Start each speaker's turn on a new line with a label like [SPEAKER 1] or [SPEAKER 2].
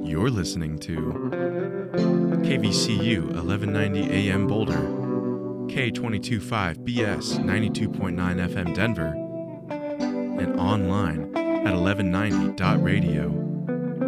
[SPEAKER 1] You're listening to KVCU 1190 AM Boulder, K225 BS 92.9 FM Denver, and online at 1190.radio.